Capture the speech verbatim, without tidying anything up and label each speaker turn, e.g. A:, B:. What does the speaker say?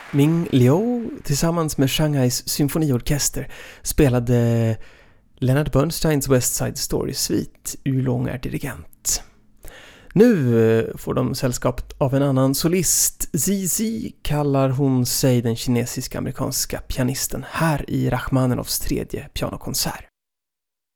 A: Ming Liu tillsammans med Shanghais symfoniorkester spelade Leonard Bernsteins West Side Story Suite. Yulong är dirigent. Nu får de sällskap av en annan solist. Zizi kallar hon sig, den kinesiska-amerikanska pianisten, här i Rachmaninoffs tredje pianokonsert.